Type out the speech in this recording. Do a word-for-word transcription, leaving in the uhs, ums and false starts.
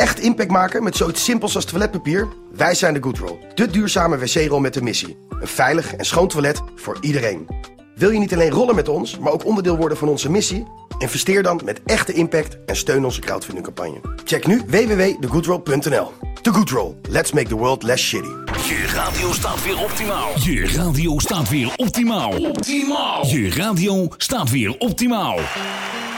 echt impact maken met zoiets simpels als toiletpapier? Wij zijn de Goodroll, de duurzame wc-rol met een missie. Een veilig en schoon toilet voor iedereen. Wil je niet alleen rollen met ons, maar ook onderdeel worden van onze missie? Investeer dan met echte impact en steun onze crowdfundingcampagne. Check nu w w w punt de goodroll punt n l. The Goodroll. Let's make the world less shitty. Je radio staat weer optimaal. Je radio staat weer optimaal. Optimaal. Je radio staat weer optimaal.